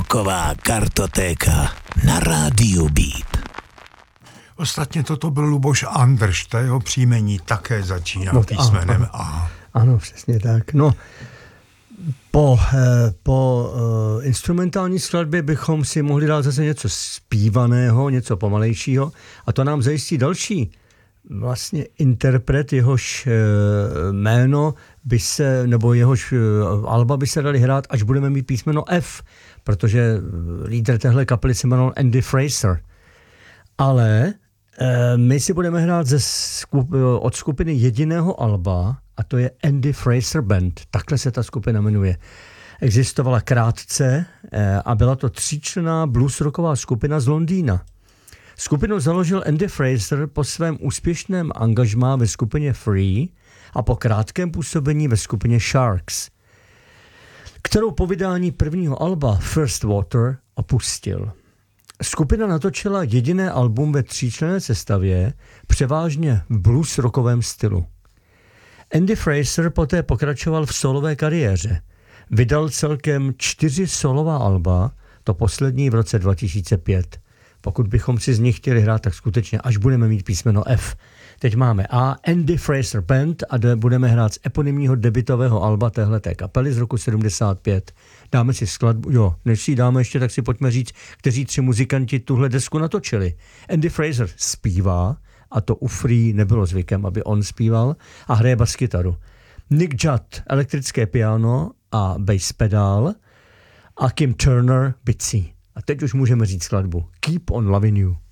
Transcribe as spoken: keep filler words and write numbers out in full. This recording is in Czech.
Rocková kartotéka na rádiu Beat. Ostatně toto byl Luboš Andrš, to jeho příjmení také začíná no, písmenem A. A. Ano, přesně tak. No, po, po uh, instrumentální skladbě bychom si mohli dát zase něco zpívaného, něco pomalejšího a to nám zajistí další vlastně interpret, jehož uh, jméno by se, nebo jehož uh, alba by se dali hrát, až budeme mít písmeno F, protože lídr téhle kapely se jmenoval Andy Fraser. Ale uh, my si budeme hrát ze skup, od skupiny jediného alba, a to je Andy Fraser Band. Takhle se ta skupina jmenuje. Existovala krátce eh, a byla to tříčlenná bluesrocková skupina z Londýna. Skupinu založil Andy Fraser po svém úspěšném angažmá ve skupině Free a po krátkém působení ve skupině Sharks, kterou po vydání prvního alba First Water opustil. Skupina natočila jediné album ve tříčlenné sestavě, převážně v bluesrockovém stylu. Andy Fraser poté pokračoval v solové kariéře. Vydal celkem čtyři solová alba, to poslední v roce dva tisíce pět. Pokud bychom si z nich chtěli hrát, tak skutečně až budeme mít písmeno F. Teď máme A, Andy Fraser Band a budeme hrát z eponymního debutového alba téhleté kapely z roku sedmdesát pět. Dáme si skladbu, jo, než si dáme ještě, tak si pojďme říct, kteří tři muzikanti tuhle desku natočili. Andy Fraser zpívá, a to u Free nebylo zvykem, aby on zpíval, a hraje baskytaru. Nick Judd, elektrické piano a bass pedál a Kim Turner bicí. A teď už můžeme říct skladbu Keep on Loving You.